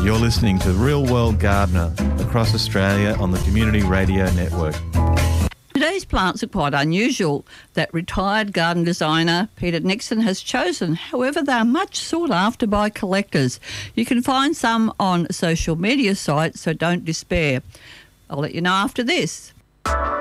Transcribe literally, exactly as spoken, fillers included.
You're listening to Real World Gardener across Australia on the Community Radio Network. Today's plants are quite unusual that retired garden designer Peter Nixon has chosen. However, they are much sought after by collectors. You can find some on social media sites, so don't despair. I'll let you know after this.